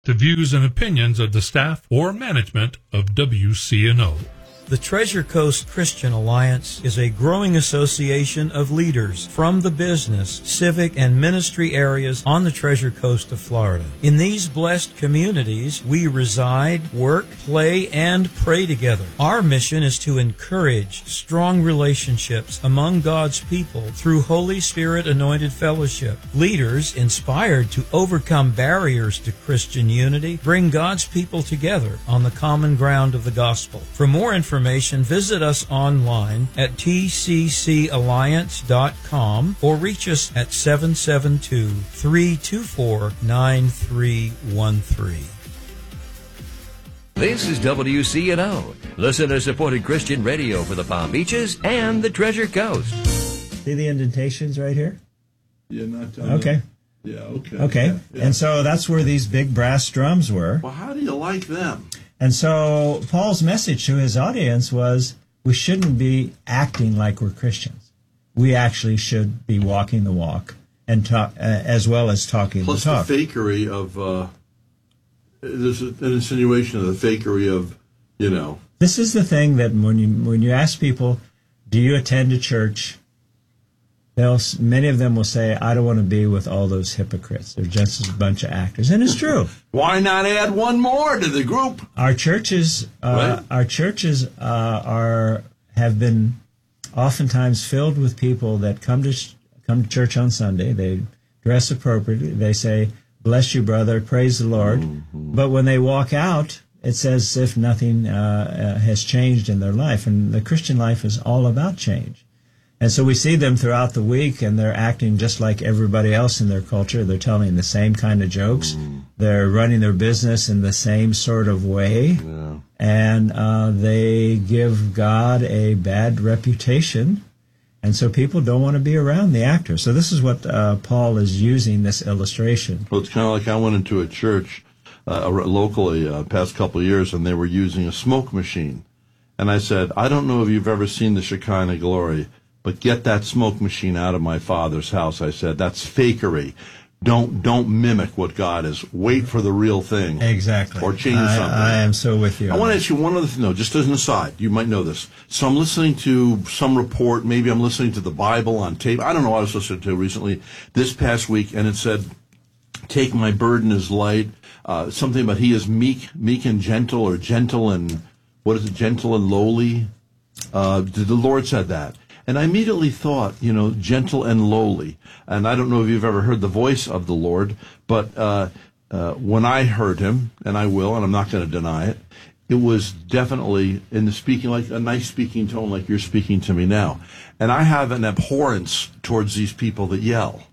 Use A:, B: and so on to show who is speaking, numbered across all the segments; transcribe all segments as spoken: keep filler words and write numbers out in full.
A: the views and opinions of the staff or management of W C N O.
B: The Treasure Coast Christian Alliance is a growing association of leaders from the business, civic, and ministry areas on the Treasure Coast of Florida. In these blessed communities, we reside, work, play, and pray together. Our mission is to encourage strong relationships among God's people through Holy Spirit anointed fellowship. Leaders, inspired to overcome barriers to Christian unity, bring God's people together on the common ground of the gospel. For more information, visit us online at T C C alliance dot com or reach us at seven seven two, three two four, nine three one three.
C: This is W C N O, listener-supported Christian radio for the Palm Beaches and the Treasure Coast.
D: See the indentations right here?
E: Yeah, not done.
D: Okay.
E: Yeah, okay.
D: Okay.
E: Yeah, yeah.
D: And so that's where these big brass drums were.
E: Well, how do you like them?
D: And so Paul's message to his audience was, we shouldn't be acting like we're Christians. We actually should be walking the walk, and talk, uh, as well as talking
E: Plus
D: the talk.
E: the fakery of, uh, there's an insinuation of the fakery of, you know.
D: This is the thing that when you when you ask people, do you attend a church? They'll, many of them will say, I don't want to be with all those hypocrites. They're just a bunch of actors. And it's true.
E: Why not add one more to the group?
D: Our churches, uh,
E: Right.
D: our churches uh, are have been oftentimes filled with people that come to come to church on Sunday. They dress appropriately. They say, "Bless you, brother. Praise the Lord." Mm-hmm. But when they walk out, it's as if nothing uh, uh, has changed in their life. And the Christian life is all about change. And so we see them throughout the week, and they're acting just like everybody else in their culture. They're telling the same kind of jokes. Mm. They're running their business in the same sort of way. Yeah. And uh, they give God a bad reputation. And so people don't want to be around the actor. So this is what uh, Paul is using, this illustration.
E: Well, it's kind of like I went into a church uh, locally uh, past couple of years, and they were using a smoke machine. And I said, I don't know if you've ever seen the Shekinah glory, but get that smoke machine out of my Father's house. I said, that's fakery. Don't don't mimic what God is. Wait for the real thing.
D: Exactly.
E: Or change
D: I,
E: something.
D: I am so with you.
E: I want to ask you one other thing, though, just as an aside. You might know this. So I'm listening to some report. Maybe I'm listening to the Bible on tape. I don't know what I was listening to recently this past week, and it said, take my burden as light. Uh, something about he is meek, meek and gentle, or gentle and, what is it, gentle and lowly? Uh, the Lord said that. And I immediately thought, you know, gentle and lowly. And I don't know if you've ever heard the voice of the Lord, but uh, uh, when I heard him, and I will, and I'm not going to deny it, it was definitely in the speaking, like a nice speaking tone like you're speaking to me now. And I have an abhorrence towards these people that yell.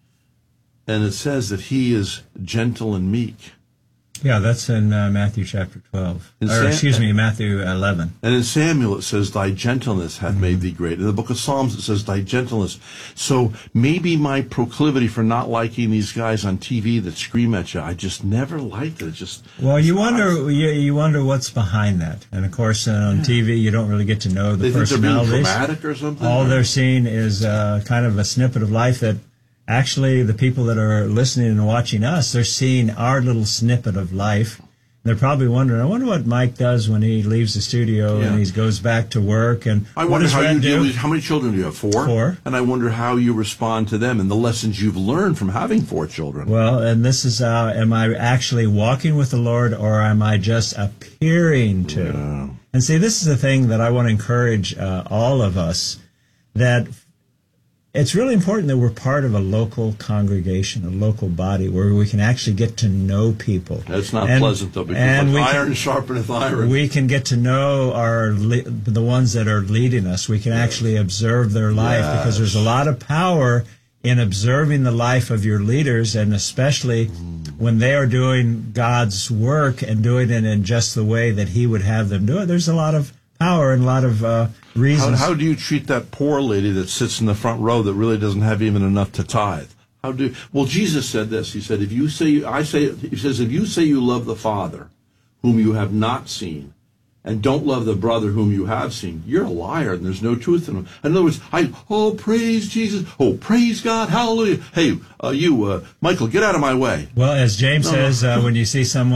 E: And it says that he is gentle and meek.
D: Yeah, that's in uh, Matthew chapter twelve.
E: In
D: or,
E: Sam-
D: excuse me, Matthew eleven.
E: And in Samuel it says, thy gentleness hath mm-hmm. made thee great. In the book of Psalms it says, thy gentleness. So maybe my proclivity for not liking these guys on T V that scream at you, I just never liked it. It just
D: Well, you wonder you, you wonder what's behind that. And, of course, uh, on yeah. T V you don't really get to know the
E: they
D: personalities.
E: Think they're being dramatic or something?
D: All
E: or?
D: they're seeing is uh, kind of a snippet of life that actually the people that are listening and watching us, they're seeing our little snippet of life. They're probably wondering, I wonder what Mike does when he leaves the studio
E: yeah.
D: and he goes back to work. And
E: I wonder how you
D: do?
E: deal with, how many children do you have? Four?
D: Four.
E: And I wonder how you respond to them and the lessons you've learned from having four children.
D: Well, and this is, uh, am I actually walking with the Lord, or am I just appearing to?
E: Yeah.
D: And see, this is the thing that I want to encourage uh, all of us, that it's really important that we're part of a local congregation, a local body, where we can actually get to know people.
E: That's not
D: and,
E: pleasant, though, because
D: and
E: like iron
D: can,
E: sharpeneth iron.
D: We can get to know our le- the ones that are leading us. We can yes. actually observe their life, yes. because there's a lot of power in observing the life of your leaders, and especially mm. when they are doing God's work and doing it in just the way that He would have them do it. There's a lot of power and a lot of uh, reasons.
E: How, how do you treat that poor lady that sits in the front row that really doesn't have even enough to tithe? How do? Well, Jesus said this. He said, "If you say, I say," he says, "If you say you love the Father, whom you have not seen, and don't love the brother whom you have seen, you're a liar and there's no truth in him. In other words, I, oh, praise Jesus. Oh, praise God. Hallelujah. Hey, uh, you, uh, Michael, get out of my way.
D: Well, as James
E: No,
D: says,
E: no.
D: uh, when you see someone